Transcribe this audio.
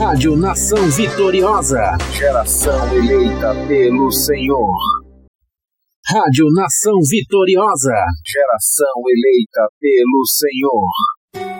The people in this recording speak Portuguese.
Rádio Nação Vitoriosa. Geração eleita pelo Senhor. Rádio Nação Vitoriosa. Geração eleita pelo Senhor.